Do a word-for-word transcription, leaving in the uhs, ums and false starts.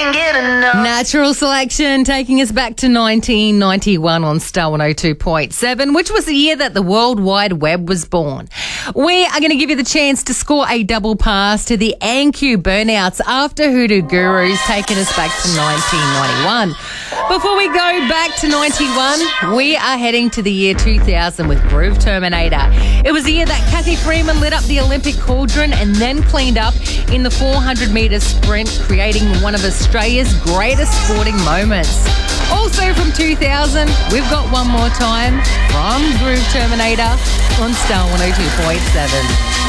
can't get enough. Natural Selection taking us back to nineteen ninety-one on Star one oh two point seven, which was the year that the World Wide Web was born. We are going to give you the chance to score a double pass to the A Q Burnouts after Hoodoo Gurus, taking us back to nineteen ninety-one. Before we go back to ninety-one, we are heading to the year two thousand with Groove Terminator. It was the year that Kathy Freeman lit up the Olympic cauldron and then cleaned up in the four hundred metre sprint, creating one of Australia's greatest sporting moments. Also from two thousand, we've got One More Time from Groove Terminator on Star one oh two point seven.